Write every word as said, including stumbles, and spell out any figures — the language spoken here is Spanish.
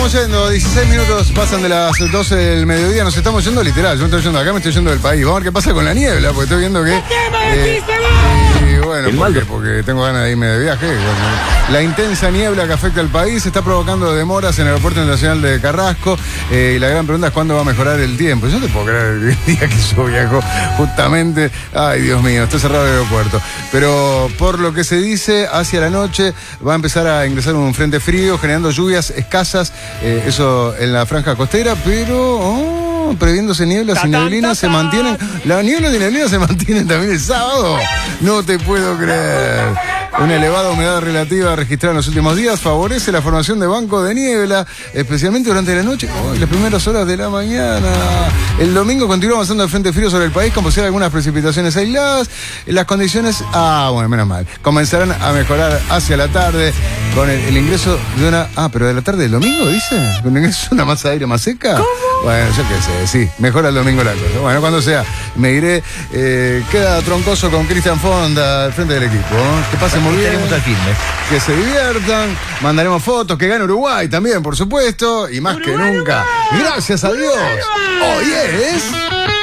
estamos yendo, dieciséis minutos pasan de las doce del mediodía, nos estamos yendo literal, yo me estoy yendo acá, me estoy yendo del país. Vamos a ver qué pasa con la niebla, porque estoy viendo que... Eh, y bueno, ¿por qué? Porque tengo ganas de irme de viaje. La intensa niebla que afecta al país está provocando demoras en el aeropuerto internacional de Carrasco, eh, y la gran pregunta es cuándo va a mejorar el tiempo. Yo no te puedo creer el día que yo viajo, justamente, ay Dios mío, está cerrado el aeropuerto. Pero por lo que se dice, hacia la noche va a empezar a ingresar un frente frío, generando lluvias escasas, eh, eso en la franja costera, pero oh, previéndose nieblas y neblinas se mantienen. Las nieblas y neblinas se mantienen también el sábado. No te puedo creer. Una elevada humedad relativa registrada en los últimos días favorece la formación de bancos de niebla, especialmente durante la noche oh, y las primeras horas de la mañana. El domingo continúa avanzando el frente frío sobre el país, con posibilidad de algunas precipitaciones aisladas. Las condiciones, ah, bueno, menos mal, comenzarán a mejorar hacia la tarde con el, el ingreso de una... Ah, pero de la tarde del domingo, dice. ¿Con el ingreso de una masa de aire más seca? ¿Cómo? Bueno, yo qué sé, sí, mejora el domingo la cosa. Bueno, cuando sea, me iré. Eh, queda Troncoso con Cristian Fonda al frente del equipo. ¿eh? Que pasen muy bien. Al filme. Que se diviertan. Mandaremos fotos, que gane Uruguay también, por supuesto. Y más Uruguay, que nunca. Uruguay. Gracias a Dios. Hoy es...